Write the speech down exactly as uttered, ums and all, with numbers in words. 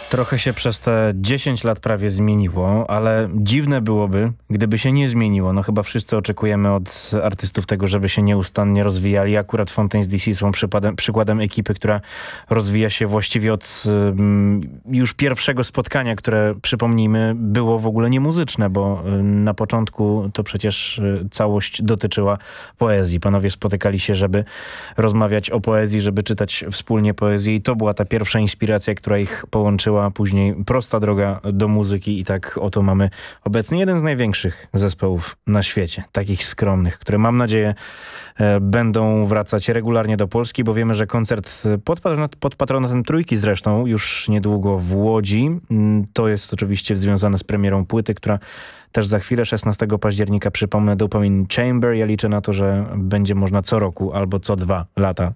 Trochę się przez te dziesięć lat prawie zmieniło, ale dziwne byłoby, gdyby się nie zmieniło. No chyba wszyscy oczekujemy od artystów tego, żeby się nieustannie rozwijali. Akurat Fontaines D C są przykładem, przykładem ekipy, która rozwija się właściwie od um, już pierwszego spotkania, które, przypomnijmy, było w ogóle niemuzyczne, bo um, na początku to przecież um, całość dotyczyła poezji. Panowie spotykali się, żeby rozmawiać o poezji, żeby czytać wspólnie poezję i to była ta pierwsza inspiracja, która ich połączyła, a później prosta droga do muzyki i tak oto mamy obecnie jeden z największych zespołów na świecie, takich skromnych, które mam nadzieję e, będą wracać regularnie do Polski, bo wiemy, że koncert pod, patronat, pod patronatem Trójki zresztą już niedługo w Łodzi. To jest oczywiście związane z premierą płyty, która też za chwilę, szesnastego października, przypomnę, Dopamine Chamber. Ja liczę na to, że będzie można co roku albo co dwa lata